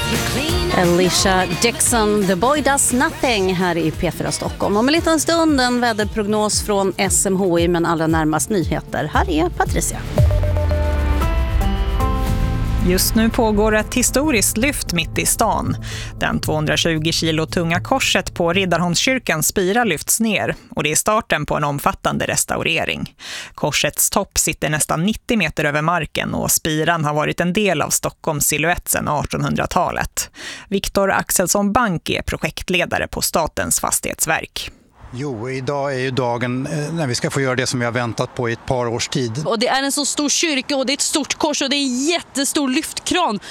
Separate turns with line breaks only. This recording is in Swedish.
Alicia Dixon, The Boy Does Nothing här i P4 Stockholm. Om en liten stund en väderprognos från SMHI, men allra närmast nyheter. Här är Patricia.
Just nu pågår ett historiskt lyft mitt i stan. Den 220 kilo tunga korset på Riddarholmskyrkans spira lyfts ner och det är starten på en omfattande restaurering. Korsets topp sitter nästan 90 meter över marken och spiran har varit en del av Stockholms silhuett sedan 1800-talet. Viktor Axelsson Bank är projektledare på Statens fastighetsverk.
Jo, idag är ju dagen när vi ska få göra det som vi har väntat på i ett par års tid.
Och det är en så stor kyrka och det är ett stort kors och det är en jättestor lyftkran